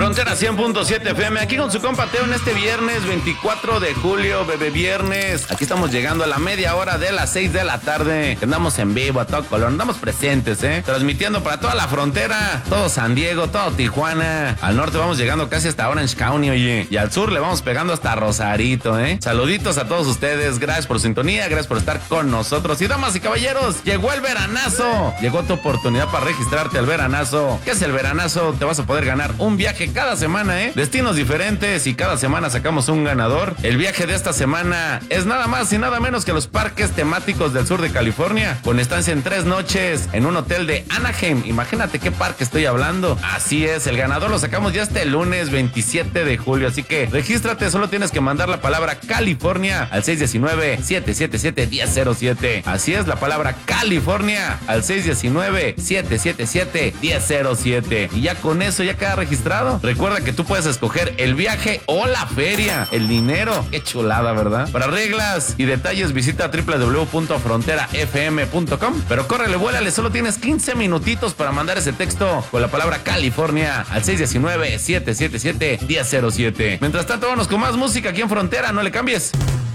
Frontera 100.7 FM, aquí con su compa Teo en este viernes 24 de julio, bebé viernes. Aquí estamos llegando a la media hora de las 6 de la tarde. Andamos en vivo a todo color, andamos presentes, transmitiendo para toda la frontera, todo San Diego, todo Tijuana. Al norte vamos llegando casi hasta Orange County, oye. Y al sur le vamos pegando hasta Rosarito, Saluditos a todos ustedes, gracias por su sintonía, gracias por estar con nosotros. Y damas y caballeros, llegó el veranazo. Llegó tu oportunidad para registrarte al veranazo. ¿Qué es el veranazo? Te vas a poder ganar un viaje cada semana, destinos diferentes y cada semana sacamos un ganador. El viaje de esta semana es nada más y nada menos que los parques temáticos del sur de California, con estancia en 3 noches en un hotel de Anaheim. Imagínate qué parque estoy hablando. Así es, el ganador lo sacamos ya este lunes 27 de julio, así que regístrate, solo tienes que mandar la palabra California al 619-777-1007. Así es, la palabra California al 619-777-1007. Y ya con eso ya queda registrado. Recuerda que tú puedes escoger el viaje o la feria, el dinero. Qué chulada, ¿verdad? Para reglas y detalles visita www.fronterafm.com. Pero córrele, vuélale, solo tienes 15 minutitos para mandar ese texto con la palabra California al 619-777-1007. Mientras tanto, vámonos con más música aquí en Frontera, no le cambies.